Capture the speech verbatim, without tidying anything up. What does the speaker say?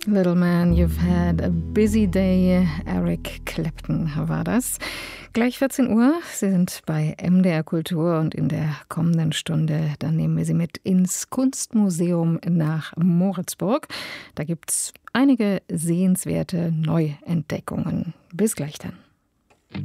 Little Man, you've had a busy day. Eric Clapton war das. Gleich vierzehn Uhr. Sie sind bei M D R Kultur und in der kommenden Stunde, dann nehmen wir Sie mit ins Kunstmuseum nach Moritzburg. Da gibt's einige sehenswerte Neuentdeckungen. Bis gleich dann.